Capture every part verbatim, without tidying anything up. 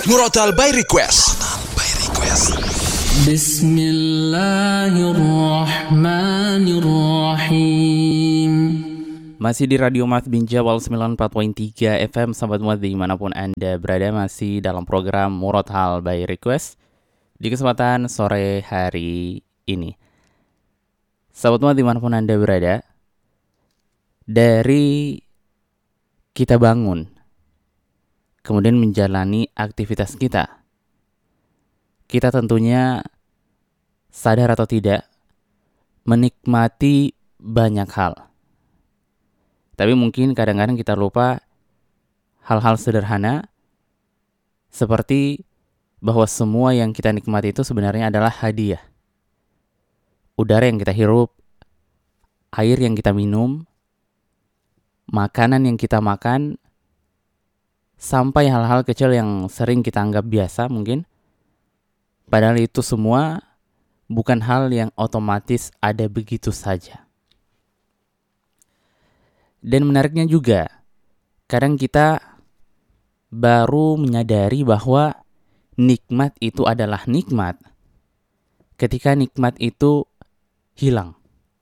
Murotal by Request. By Request. Bismillahirrahmanirrahim. Masih di Radio Mat Binjawal sembilan puluh empat koma tiga F M, sahabat Muat dimanapun Anda berada, masih dalam program Murotal by Request di kesempatan sore hari ini. Sahabat Muat dimanapun Anda berada, dari kita bangun kemudian menjalani aktivitas kita, kita tentunya sadar atau tidak menikmati banyak hal. Tapi mungkin kadang-kadang kita lupa hal-hal sederhana seperti bahwa semua yang kita nikmati itu sebenarnya adalah hadiah. Udara yang kita hirup, air yang kita minum, makanan yang kita makan, sampai hal-hal kecil yang sering kita anggap biasa mungkin. Padahal itu semua bukan hal yang otomatis ada begitu saja. Dan menariknya juga, kadang kita baru menyadari bahwa nikmat itu adalah nikmat ketika nikmat itu hilang.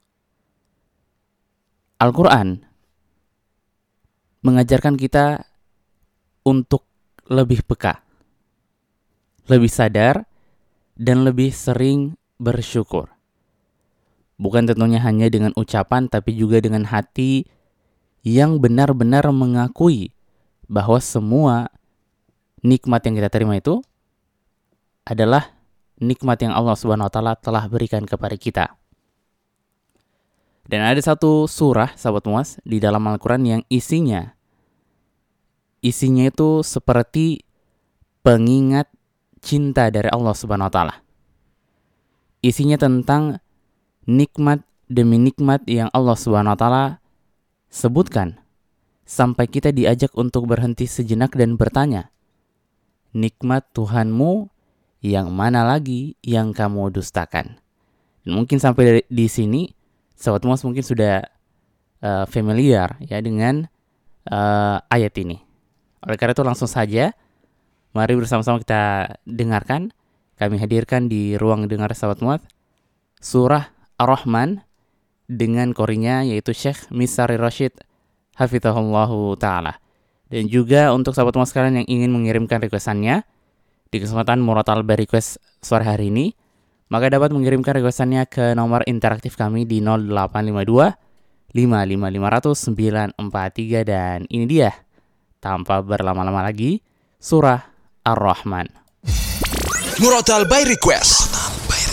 Al-Quran mengajarkan kita untuk lebih peka, lebih sadar, dan lebih sering bersyukur. Bukan tentunya hanya dengan ucapan, tapi juga dengan hati yang benar-benar mengakui bahwa semua nikmat yang kita terima itu adalah nikmat yang Allah Subhanahu wa taala telah berikan kepada kita. Dan ada satu surah, sahabat Muas, di dalam Al-Quran yang isinya Isinya itu seperti pengingat cinta dari Allah Subhanahu wa taala. Isinya tentang nikmat demi nikmat yang Allah Subhanahu wa taala sebutkan, sampai kita diajak untuk berhenti sejenak dan bertanya, nikmat Tuhanmu yang mana lagi yang kamu dustakan? Dan mungkin sampai dari, di sini sahabat Muas mungkin sudah uh, familiar ya dengan uh, ayat ini. Oleh karena itu langsung saja mari bersama-sama kita dengarkan. Kami hadirkan di ruang dengar sahabat Muat surah Ar-Rahman dengan korinya yaitu Syekh Misari Rashid hafizahullahu ta'ala. Dan juga untuk sahabat Muat sekalian yang ingin mengirimkan requestannya di kesempatan Murotal by Request sore hari ini, maka dapat mengirimkan requestannya ke nomor interaktif kami di nol delapan lima dua lima lima lima nol nol sembilan empat tiga. Dan ini dia, tanpa berlama-lama lagi, surah Ar-Rahman. Murotal by Request.